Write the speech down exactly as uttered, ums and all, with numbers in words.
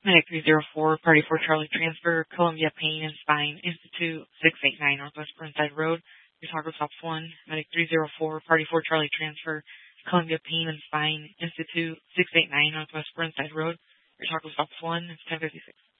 Medic three zero four, Party four Charlie Transfer, Columbia Pain and Spine Institute, six eight nine Northwest Burnside Road, Chicago Stops one. Medic three zero four, Party four Charlie Transfer, Columbia Pain and Spine Institute, six eight nine Northwest Burnside Road, Chicago Stops one. It's ten fifty-six.